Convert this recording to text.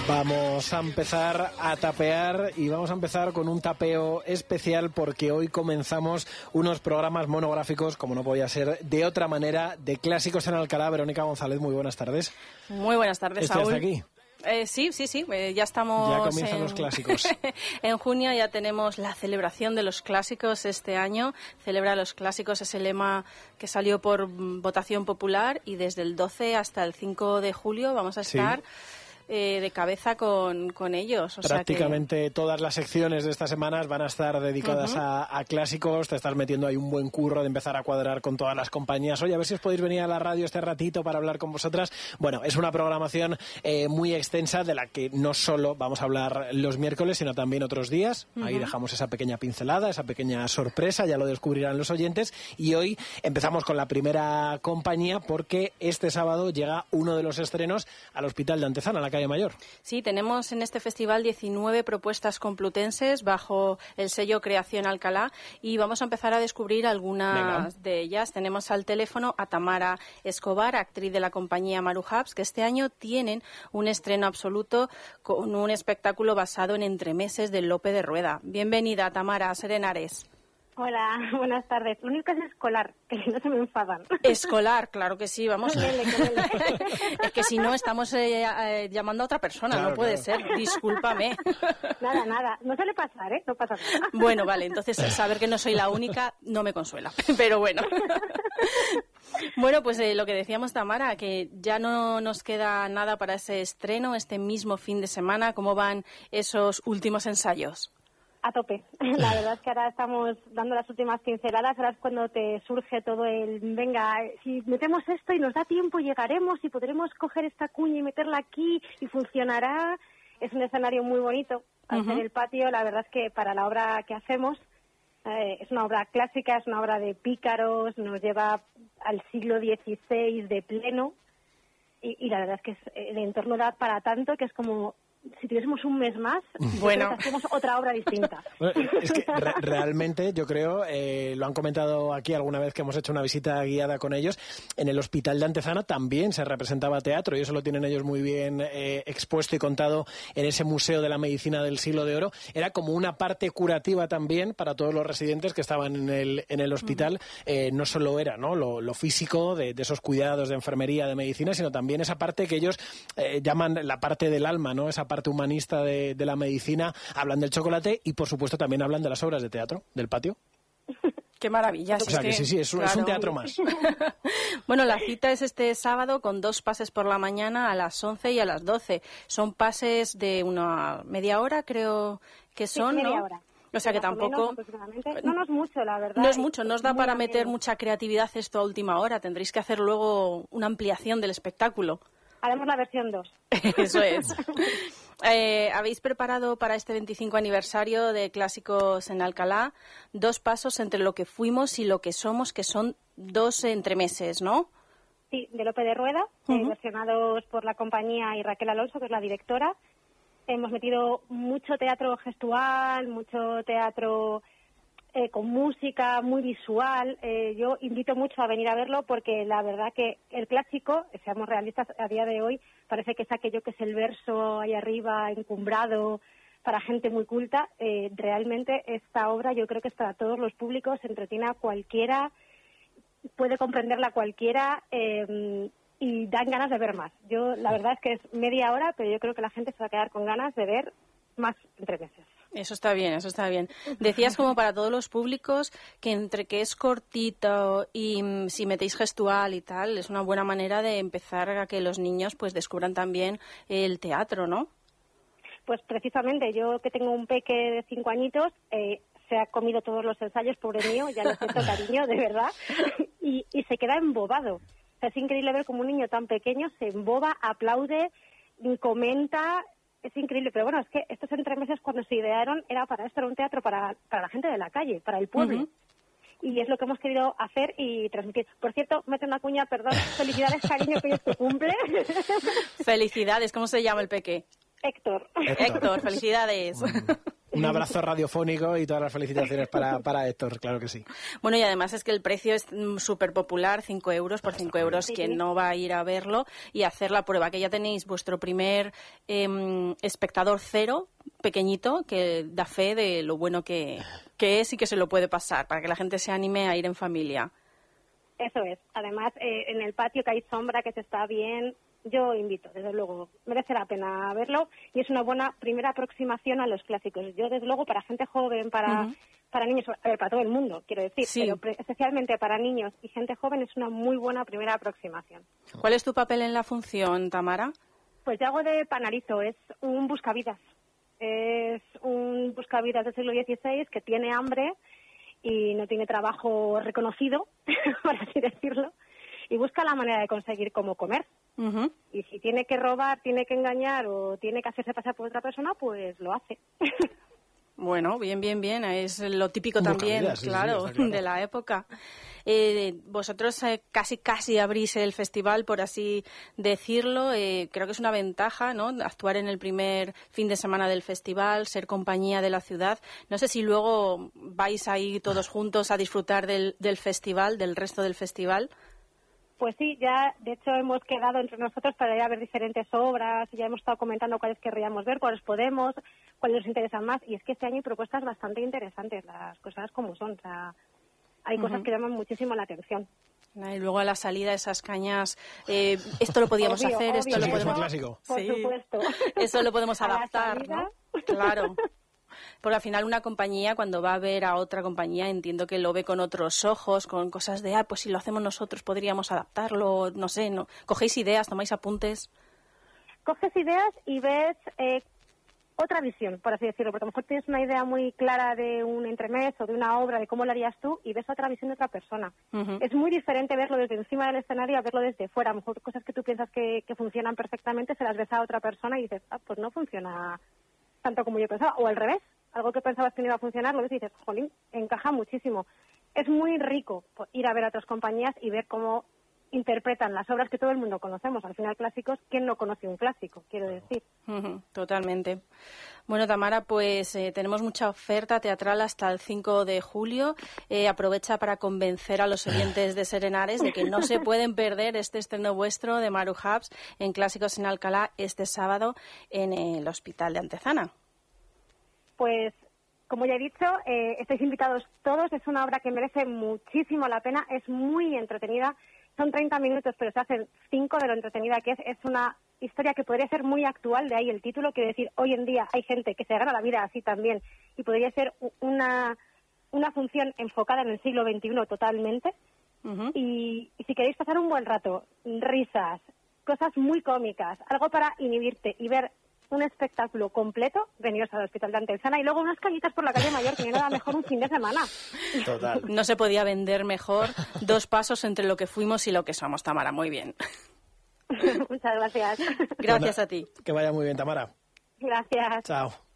Vamos a empezar a tapear y vamos a empezar con un tapeo especial porque hoy comenzamos unos programas monográficos, como no podía ser de otra manera, de clásicos en Alcalá. Verónica González, muy buenas tardes. Muy buenas tardes, Saúl. ¿Estás aquí? Sí, ya estamos... Ya comienzan los clásicos. En junio ya tenemos la celebración de los clásicos este año. Celebra los clásicos, es el lema que salió por votación popular y desde el 12 hasta el 5 de julio vamos a estar... Sí. De cabeza con ellos. Prácticamente todas las secciones de estas semanas van a estar dedicadas a clásicos. Te estás metiendo ahí un buen curro de empezar a cuadrar con todas las compañías. Oye, a ver si os podéis venir a la radio este ratito para hablar con vosotras. Bueno, es una programación muy extensa de la que no solo vamos a hablar los miércoles, sino también otros días. Ahí dejamos esa pequeña pincelada, esa pequeña sorpresa, ya lo descubrirán los oyentes. Y hoy empezamos con la primera compañía porque este sábado llega uno de los estrenos al Hospital de Antezana, la calle Mayor. Sí, tenemos en este festival 19 propuestas complutenses bajo el sello Creación Alcalá y vamos a empezar a descubrir algunas de ellas. Tenemos al teléfono a Tamara Escobar, actriz de la compañía Maru Hubs, que este año tienen un estreno absoluto con un espectáculo basado en Entremeses de Lope de Rueda. Bienvenida, Tamara, a Serenares. Hola, buenas tardes. Lo único es escolar, que no se me enfadan. Escolar, claro que sí, vamos. Es que si no estamos llamando a otra persona, claro, no puede ser. Discúlpame. Nada, no suele pasar, no pasa nada. Bueno, vale, entonces saber que no soy la única no me consuela, pero bueno. Bueno, pues lo que decíamos, Tamara, que ya no nos queda nada para ese estreno, este mismo fin de semana. ¿Cómo van esos últimos ensayos? A tope. La verdad es que ahora estamos dando las últimas pinceladas. Ahora es cuando te surge todo el, venga, si metemos esto y nos da tiempo, llegaremos y podremos coger esta cuña y meterla aquí y funcionará. Es un escenario muy bonito. Al ser el patio, la verdad es que para la obra que hacemos, es una obra clásica, es una obra de pícaros, nos lleva al siglo XVI de pleno y la verdad es que el entorno da para tanto que es como... Si tuviésemos un mes más, bueno, hacemos otra obra distinta. Bueno, es que realmente, yo creo, lo han comentado aquí alguna vez que hemos hecho una visita guiada con ellos, en el Hospital de Antezana también se representaba teatro y eso lo tienen ellos muy bien expuesto y contado en ese Museo de la Medicina del Siglo de Oro. Era como una parte curativa también para todos los residentes que estaban en el hospital. No solo era, ¿no?, lo físico de esos cuidados de enfermería, de medicina, sino también esa parte que ellos llaman la parte del alma, ¿no?, esa parte humanista de la medicina. Hablan del chocolate y, por supuesto, también hablan de las obras de teatro, del patio. ¡Qué maravilla! O sea, que sí, es un teatro más. Bueno, la cita es este sábado con 2 pases por la mañana a las 11 y a las 12. Son pases de una media hora, creo que son, sí, media ¿no? Hora. O sea que tampoco... No es mucho, la verdad. No es mucho, no os da para meter mucha creatividad esto a última hora. Tendréis que hacer luego una ampliación del espectáculo. Haremos la versión 2. Eso es. Habéis preparado para este 25 aniversario de Clásicos en Alcalá 2 pasos entre lo que fuimos y lo que somos, que son 2 entremeses, ¿no? Sí, de Lope de Rueda, versionados por la compañía y Raquel Alonso, que es la directora. Hemos metido mucho teatro gestual, mucho teatro con música, muy visual. Yo invito mucho a venir a verlo porque la verdad que el clásico, seamos realistas, a día de hoy parece que es aquello que es el verso ahí arriba, encumbrado, para gente muy culta. Realmente esta obra yo creo que es para todos los públicos, entretiene a cualquiera, puede comprenderla cualquiera y dan ganas de ver más. Yo la verdad es que es media hora, pero yo creo que la gente se va a quedar con ganas de ver más entremeses. Eso está bien, eso está bien. Decías como para todos los públicos que entre que es cortito y si metéis gestual y tal, es una buena manera de empezar a que los niños pues descubran también el teatro, ¿no? Pues precisamente, yo que tengo un peque de 5 añitos, se ha comido todos los ensayos, pobre mío, ya le siento cariño, de verdad, y se queda embobado. O sea, es increíble ver cómo un niño tan pequeño se emboba, aplaude, comenta. Es increíble, pero bueno, es que estos entremeses cuando se idearon era para esto, era un teatro para la gente de la calle, para el pueblo. Y es lo que hemos querido hacer y transmitir. Por cierto, mete una cuña, perdón, felicidades, cariño, que hoy es tu cumple. Felicidades, ¿cómo se llama el peque? Héctor, felicidades. Un abrazo radiofónico y todas las felicitaciones para Héctor, claro que sí. Bueno, y además es que el precio es súper popular, 5 euros. Por 5 euros, sí. quien no va a ir a verlo y hacer la prueba, que ya tenéis vuestro primer espectador cero, pequeñito, que da fe de lo bueno que es y que se lo puede pasar, para que la gente se anime a ir en familia. Eso es. Además, en el patio que hay sombra, que se está bien, yo invito, desde luego. Merece la pena verlo y es una buena primera aproximación a los clásicos. Yo, desde luego, para gente joven, para niños, para todo el mundo, quiero decir, sí. Pero especialmente para niños y gente joven es una muy buena primera aproximación. ¿Cuál es tu papel en la función, Tamara? Pues yo hago de panarizo, es un buscavidas. Es un buscavidas del siglo XVI que tiene hambre y no tiene trabajo reconocido, por así decirlo, y busca la manera de conseguir cómo comer. Y si tiene que robar, tiene que engañar o tiene que hacerse pasar por otra persona, pues lo hace. Bueno, bien. Es lo típico también, sí, claro, sí, claro, de la época. Vosotros casi abrís el festival, por así decirlo. Creo que es una ventaja, ¿no?, actuar en el primer fin de semana del festival, ser compañía de la ciudad. No sé si luego vais ahí todos juntos a disfrutar del festival, del resto del festival. Pues sí, ya de hecho hemos quedado entre nosotros para ir a ver diferentes obras, ya hemos estado comentando cuáles querríamos ver, cuáles podemos, cuáles nos interesan más, y es que este año hay propuestas bastante interesantes, las cosas como son, o sea, hay cosas que llaman muchísimo la atención. Y luego a la salida esas cañas, esto lo podíamos hacer, esto lo podemos... clásico. Por supuesto. Eso lo podemos A la adaptar, salida. ¿no? Claro. Porque al final una compañía, cuando va a ver a otra compañía, entiendo que lo ve con otros ojos, con cosas de, pues si lo hacemos nosotros podríamos adaptarlo, no sé, ¿no? ¿Cogéis ideas, tomáis apuntes? Coges ideas y ves otra visión, por así decirlo, porque a lo mejor tienes una idea muy clara de un entremés o de una obra, de cómo lo harías tú, y ves otra visión de otra persona. Es muy diferente verlo desde encima del escenario a verlo desde fuera. A lo mejor cosas que tú piensas que funcionan perfectamente, se las ves a otra persona y dices, pues no funciona tanto como yo pensaba, o al revés, algo que pensabas que no iba a funcionar, lo ves y dices, jolín, encaja muchísimo. Es muy rico ir a ver a otras compañías y ver cómo interpretan las obras que todo el mundo conocemos. Al final, clásicos, ¿quién no conoce un clásico? Quiero decir. Totalmente. Bueno, Tamara, pues tenemos mucha oferta teatral hasta el 5 de julio. Aprovecha para convencer a los oyentes de Serenares de que no se pueden perder este estreno vuestro de Maru Hubs en Clásicos en Alcalá este sábado en el Hospital de Antezana. Pues, como ya he dicho, estáis invitados todos. Es una obra que merece muchísimo la pena. Es muy entretenida. Son 30 minutos, pero se hacen 5 de lo entretenida que es. Es una historia que podría ser muy actual, de ahí el título. Quiero decir, hoy en día hay gente que se gana la vida así también y podría ser una función enfocada en el siglo XXI totalmente. Y si queréis pasar un buen rato, risas, cosas muy cómicas, algo para inhibirte y ver un espectáculo completo, veniros al Hospital de Antezana y luego unas cañitas por la calle Mayor, que no nada mejor un fin de semana. Total. No se podía vender mejor 2 pasos entre lo que fuimos y lo que somos, Tamara. Muy bien. Muchas gracias. Gracias a ti. Que vaya muy bien, Tamara. Gracias. Chao.